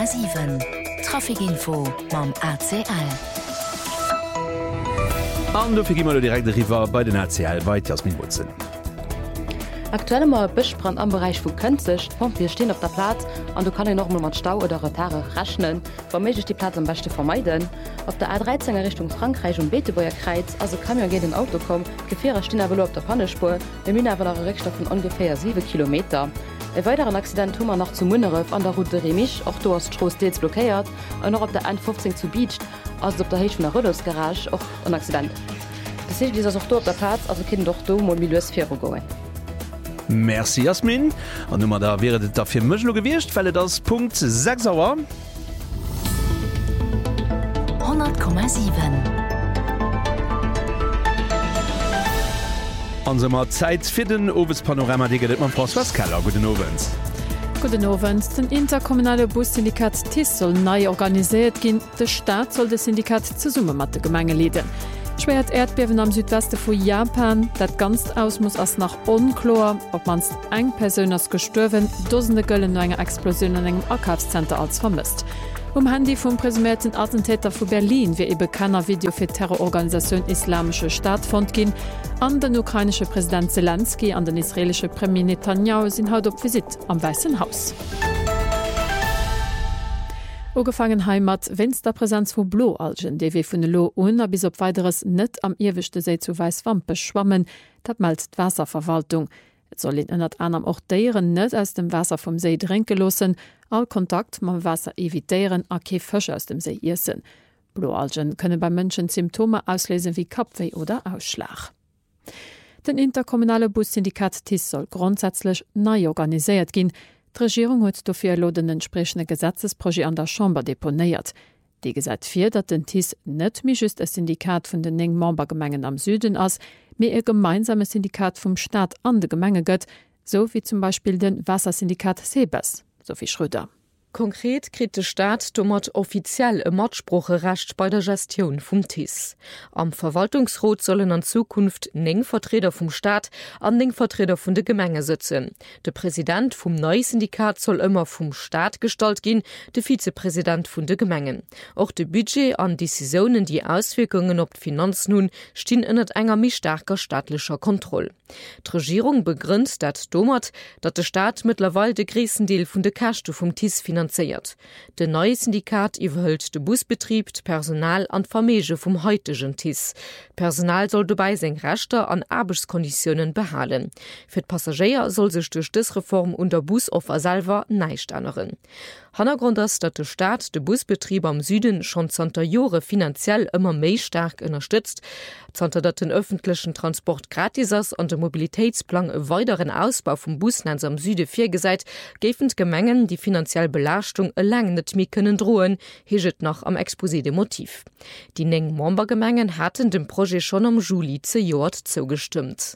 100,7 Trafikinfo mam ACL. An du fir direkt River bei den ACL weiter aus Minwurzeln. Aktuell mal Bischbrand am Bereich wo Könzig Pomp wir stehen auf der Platz und du kann noch mal mit Stau oder Retare rechnen, womit ich die Platz am besten vermeiden. Auf der A13 Richtung Frankreich und Beetebauer Kreuz, also kann ja jeden Auto kommen, Gefährer stehen aber auf der Pannespur, wir müssen aber nach Rückstoff von ungefähr 7 Kilometer. Ein weiteren Accident tun wir noch zu Munnerew an der Route Remich, auch du hast Stroß stets blockiert und noch auf der 115 zu Beach, also auf der Höhe von der Rödels Garage auch ein Accident. Das ist dieser auch auf der Platz, also können doch du und Milieus Fähre gehen. Merci Jasmin. An Nummer da wäre dafür Mlo gewircht, fälle das Punkt 6 Sauer 100,7 Anmmer Zeit fir den Owes Panorama deget man François Keller. Guten Abend. Guten Abend. Den interkommunale Bussyndikat TIS soll neu organisiert gin. Der Staat soll das Syndikat zu Summe mat de Gemenge leiden. Schwert Erdbewen am Südweste vu Japan, dat ganz aus muss ass nach onklor, ob manst eng Persöners gestorwen, dosende Göllen enger Explosion an engem Archives-Center als vermisst. Handy vum presumierten Attentäter vu Berlin wie e bekanner Video fir Terrororganisation Islamische Staatfond gin, an den ukrainische Präsident Zelensky an den israelische Premier Netanyahu sind haut op Visit am Weißen Haus. Ogefangen heimat wennst der Präsenz vu Bloalgen, de wie vun Lo un bis op weiteres net am Irwischte See zu Weißwampe schwammen, dat meldt Wasserverwaltung. Et soll in ënnert anderem auch deieren net aus dem Wasser vom See drinke losen, all Kontakt mam Wasser evitieren a ke Fische aus dem See issen. Bloalgen könne bei Menschen Symptome auslesen wie Kopfweh oder Ausschlag. Den interkommunale Bussyndikat TIS soll grundsätzlich neu organisiert gin. Die Regierung hat dafür den entsprechende Gesetzesprojekt an der Chambre deponiert. Die gesagt fir, dat den TIS net mi just ein Syndikat von den 9 Membergemengen am Süden ass, mir ihr gemeinsames Syndikat vom Staat an de Gemenge gött, so wie zum Beispiel den Wassersyndikat Sebes, Sophie Schröder. Konkret kriegt der Staat dummer offiziell e Matsprucherecht bei der Gestion vom TIS. Am Verwaltungsrat sollen an Zukunft 9 Vertreter vom Staat an 9 Vertreter von der Gemenge sitzen. Der Präsident vom neuen Syndikat soll immer vom Staat gestaltet gehen, der Vizepräsident von der Gemengen. Auch der Budget an Decisionen, die Auswirkungen auf die Finanz nun, stehen in enger mich starker staatlicher Kontrolle. Die Regierung begründet dat domert, dass der Staat mittlerweile den größten Teil von der Kosten vom TIS finanziert. De neue Syndikat iwhëlt de Busbetrieb, Personal an Vermege vum heutigen TIS. Personal soll dabei seg Rechte an Arbeitskonditionen behalen. Für Passagier soll sich durch das Reform unter Busoffer selber neicht anderen. Hintergrund ist, dass der Staat den Busbetrieb am Süden schon 20 Jahre finanziell immer mehr stark unterstützt, dass den öffentlichen Transport gratis ist und der Mobilitätsplan einen weiteren Ausbau vom Busnetz am Süden vorgesehen, geben die Gemengen die finanzielle Belastung lang nicht mehr können drohen, heet noch am Exposé de Motiv. Die 9 Membergemengen hatten dem Projekt schon am Juli zu Jahr zugestimmt.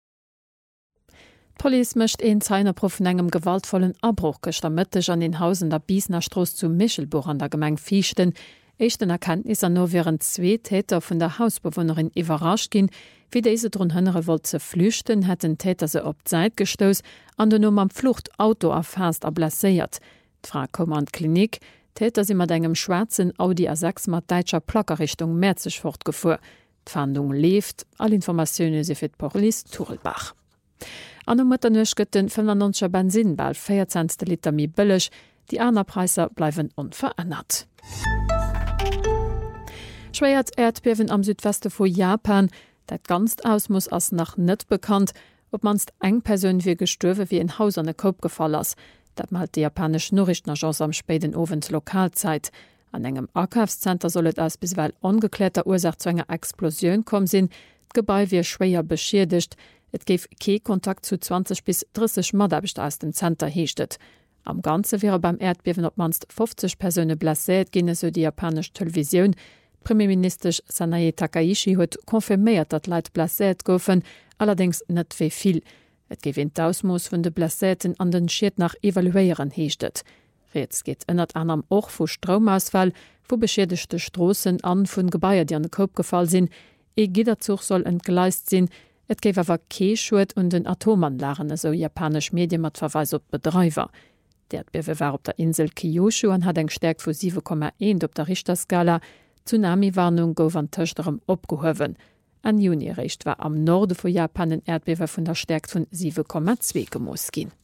Police mischt een Zeinerprof von engem gewaltvollen Abbruch gestamittech an den Hausen der Biesnerstrasse zu Michelburg an der Gemeng fichten. Echten Erkenntnis an nur während 2 Täter von der Hausbewohnerin überrascht gin, wie diese drun hönnere wollt ze flüchten, hätten Täter se op Zeit gestos, an den am Fluchtauto erfasst ablasiert. Fra Kommand Klinik, Täter sie mat engem schwarzen Audi A6 mat deitscher Placker Richtung Merzig fortgefuhr. D'Fahndung lebt, all Informationen se fir Police Turelbach. An der Mutternech gëtt den 95 Benzinball 14 Liter mi bëllech, die aner Preise bleiwen unverändert. Schwéiert Erdbewen am Südweste vu Japan, dat ganz aus muss ass nach net bekannt, ob manst eng Persön wie gestuerwe wie en Haus an den Kopf gefall ass. Dat malt die japanisch Nachrichtenagence am späten Abend Lokalzeit. An engem Archives-Center sollet aus bisweil ungeklärter Ursache zu enger Explosion kommen sinn, Gebäi wie schwéier beschädigt. Et gef ke Kontakt zu 20 bis 30 Madabecht aus dem Center heechtet. Am Ganze wäre beim Erdbewen op manst 50 Personen blasséet ginne so die japanisch Television. Premierminister Sanae Takaichi huet konfirméiert, dat Leiit blasséet goufen, allerdings net wie viel. Et gewinnt Ausmoos vun de Blasséeten an den Schiet nach evaluéieren heechtet. Reets geht ënnert anderem och vu Stromausfall, wo beschädigchte Strossen an vun Gebäier, die an den Kopf gefallen sinn. E Giderzug soll entgleist sinn. Et géif awer Keeschwet und den Atomanlagen eso japanisch Medien mat Verweis op Betreiber. Die Erdbebe war op der Insel Kyushu an hat eng Stärk vu 7,1 op der Richterskala. Tsunami-Warnung gouf an Töchterem opgehowen. An Junirecht war am Norde vu Japan en Erdbewer vun der Stärk vun 7,2 gemoos gin.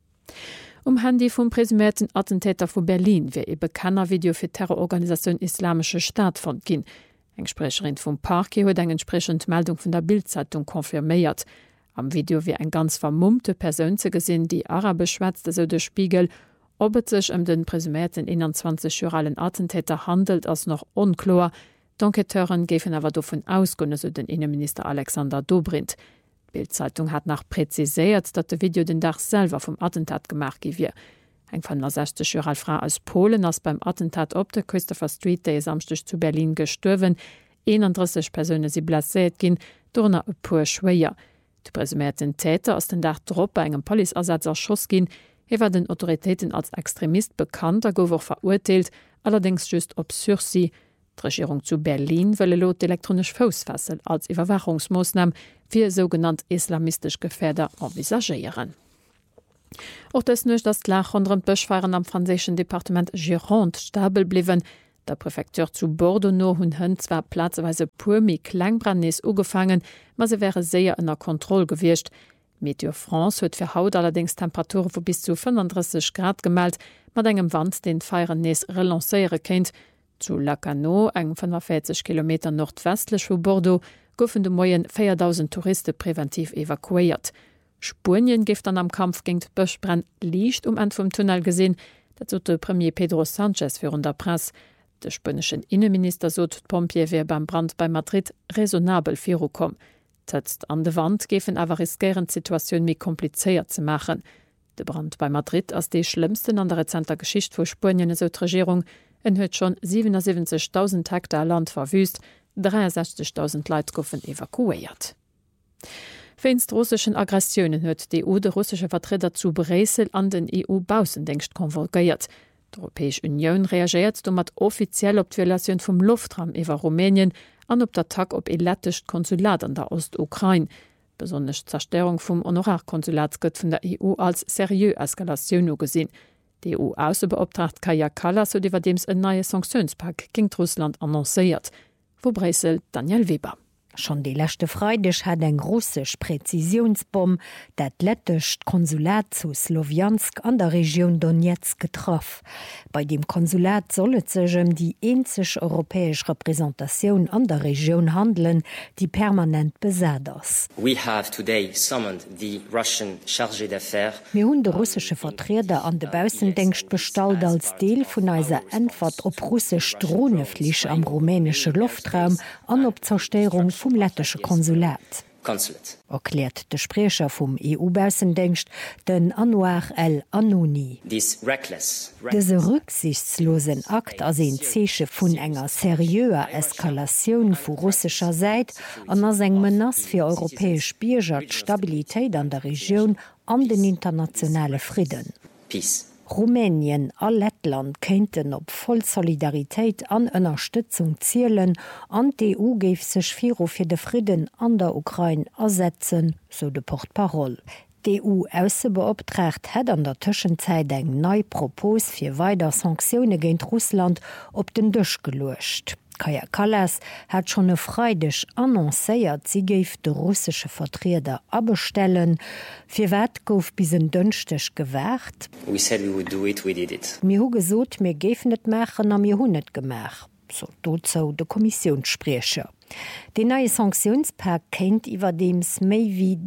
Handy vum presumierten Attentäter vu Berlin wie e bekanner Video fir Terrororganisation Islamische Staat von gin. Eng Sprecherin vum Parke huet eng entsprechend Meldung vun der Bildzeitung konfirméiert. Am Video wie eng ganz vermummte Persoun ze gesinn, die arabisch schwätzte so de Spiegel, ob et sech den presumierten 21-jährigen Attentäter handelt ass noch unklar. D'Enquêteuren géfen awer davon ausgonne so den Innenminister Alexander Dobrindt. Bildzeitung hat nach präziséiert, dat de Video den Dach selber vom Attentat gemacht wie. Eng van der 60-jährige Frau aus Polen ass beim Attentat op der Christopher Street Day samstech zu Berlin gestürwen. 31 Personen sie blessiert gin, donner e puer schwéier. De presumierten Täter aus den Dach drop bei engem Poliersatz erschoss gin, war den Autoritäten als Extremist bekannt, gouf auch verurteilt, allerdings just op Sursis. Die Regierung zu Berlin wëlle lot elektronisch Fußfessel als Überwachungsmaßnahme fir sogenannt islamistisch Gefährder envisagieren. Auch das nicht das klar anderen Böschfahren am französischen Departement Gironde stabil blieben. Der Präfektur zu Bordeaux hun hun zwar platzweise purmi Kleinbrandnis ugefangen, aber sie wäre sehr in der Kontrolle gewircht. Meteo France huet fir Haut allerdings Temperaturen vu bis zu 35 Grad gemeldt, mat engem Wand den Feierennees relancéiere kennt. Zu Lacanau, eng 45 km nordwestlech vu Bordeaux, goufen de Moien 4.000 Touristen präventiv evakuiert. Spurien gift an am Kampf géint d'Bëschbrenn liicht en vum Tunnel gesinn, dat zot de Premier Pedro Sanchez fir der Press. De spënneschen Innenminister sot d'Pompier wär beim Brand bei Madrid raisonabel viru kom. Tëtzt an de Wand gefen awer riskieren Situationun mé kompliceéiert ze machen. De Brand bei Madrid ass dei schlimmsten an der rezenter Geschicht vu Spurien eso Regierung huet schon 77.000 Hektar Land verwüst, 63.000 Leiit goffen evakuiert. Wéinst russsischen Aggressionen huet die EU de russische Vertreter zu Bresel an den EU-Bausendenkst konvolgiert. D'Europäesch Union reagiert mat offiziell op d'Violation vum Luftraum iwwer Rumänien an op d'Attack op e lettescht Konsulat an der Ostukraine. Besonnech Zerstörung vum Honorarkonsulat gëtt vun der EU als serieux Eskalation ugesinn. Die EU-Außenbeauftragte Kaja Kallas hat überdems ein neues Sanktionspack gegen Russland annonciert. Wo Brüssel Daniel Weber. Schon die letzte Freitag hat ein russisch Präzisionsbomb das lettische Konsulat zu Slowjansk an der Region Donetsk getroffen. Bei dem Konsulat soll es sich die einzige europäische Repräsentation an der Region handeln, die permanent besetzt ist. We have today summoned the Russian chargé d'affaires. Wir haben die russische Vertreter an den Bausendienst bestellt als Teil von unserer Antwort auf russische Drohnenflüge am rumänischen Luftraum und auf Zerstörung vom lettischen Konsulat. Erklärt der Sprecher vom EU-Bausendienst, den Anwar El Anouni. Diese rücksichtslosen Akt als ein Zeichen von einer seriöser Eskalation von russischer Seite und als eine Menace für europäische Bürger die Stabilität an der Region und den internationalen Frieden. Peace. Rumänien a Lettland kennten op voll Solidarität an Unterstützung zielen an die EU geif sech viro fir de Frieden an der Ukraine ersetzen, so de Portparole. Die EU-Außenbeauftragte hat an der Zwischenzeit eng neu Propos fir weiter Sanktionen gegen Russland op den Tisch gelöscht. Kaja Kallas hat schon eine Freitag annoncéiert, sie geif de russische Vertreter abstellen. Für wat gouf bis Donnerstag gewährt? We said we would do it, we did it. Mir hu gesot, mir gefen net machen, am mir hun net gemacht. So dazu der Kommissionssprecher. Den neue Sanktionspack kennt überdems méi wie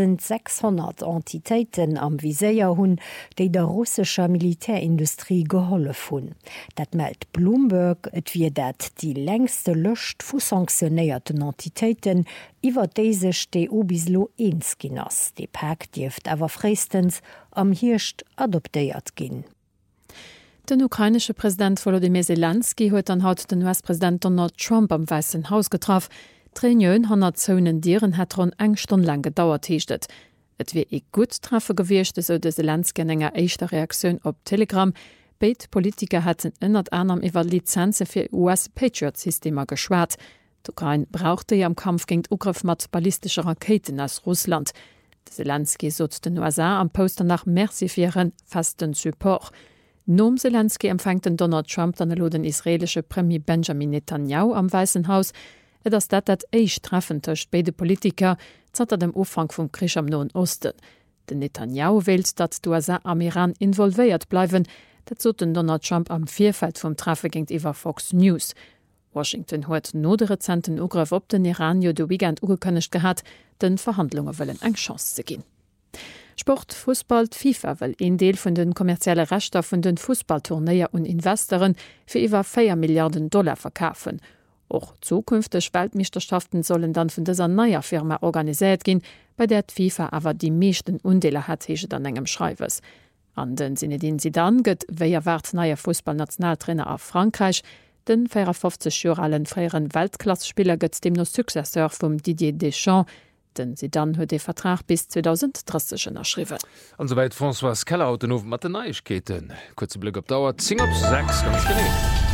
1600 Entitäten am Viséier hunn, déi der russischer Militärindustrie geholf hunn. Dat meldt Bloomberg, et wie dat die längste Lëcht vu sanktionéierten Entitäten iwwer déisech DU bislo eenkin ass. De Pack Dieft awer frestens am Hircht adoptéiert ginn. Den ukrainische Präsident Volodymyr Zelensky huet an haut den US-Präsident Donald Trump am Weißen Haus getraf. D'Reunion han Zonen Dieren hat rund eng Stunde lang gedauert hiechtet. Et wie e gut treffe gewircht, so de Zelensky enger eischter Reaktion op Telegram. Beid Politiker hatten ënnert anderem iwwer Lizenze fir US-Patriot-Systemer geschwert. D'Ukraine brauchte ja am Kampf gegen Ugriff mat ballistische Raketen aus Russland. De Zelensky sot den USA am Poster nach Merci fir ihren festen Support. Nom Zelensky empfängt den Donald Trump dann den israelsche Premier Benjamin Netanyahu am Weißen Haus, dass dat eich treffen töcht beide Politiker zatter dem Ufang vum Krisch am Nahen Osten. Den Netanyahu wählt, dat die USA am Iran involvéiert bleiwen, dat so den Donald Trump am Vierfeld vum Treffe gingt iwwer Fox News. Washington huet no de rezenten Ugriff op den Iran jo de Weekend ugekënnecht gehat, den Verhandlungen wëllen eng Chance ze ginn. Sport, Fußball, FIFA will ein Deel von den kommerziellen Rechten von den Fußballtourneier und Investoren für über $4 Milliarden verkaufen. Auch zukünftige Weltmeisterschaften sollen dann von dieser neuen Firma organisiert gehen, bei der die FIFA aber die meisten Undeler hat, heisst dann engem Schreibers. An den Zinedine Zidane geht, wer wird neuer Fußballnationaltrainer auf Frankreich, den 54 Jahre alten früheren Weltklasse-Spieler geht dem noch Successeur von Didier Deschamps. Den sie dann huet de Vertrag bis 2030 erschriwen. Ansoweit François Keller haut den of Matheichketen. Kurze Blick op Dauer 10 op 6 ganz gené.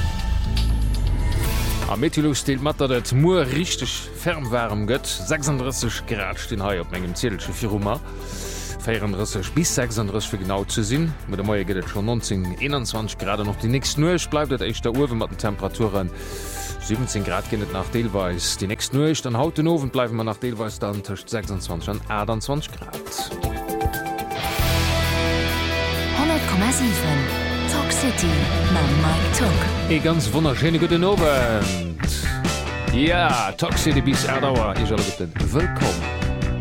Am Meteorolog steelt mat dat et Moer richtig fermwarm gëtt. 36 Grad stehen hai op engem Zielsche Firma. 34 bis 36 für genau zu sinn. Mit der Moie gehtt schon 19, 21 Grad noch die nächsten Nuch bleibt et echt der Uhr mat den Temperaturen. 17 Grad genet nach Deelweis. Die nächsten Nuch dann haut den Ofen bleiben wir nach Deelweis dann töcht 26 an 28 Grad. 100,7 Talk City na Mike Talk. E ganz wunderschöne guten Abend. Ja, Talk City bis Erdauer. Ich soll bitte willkommen.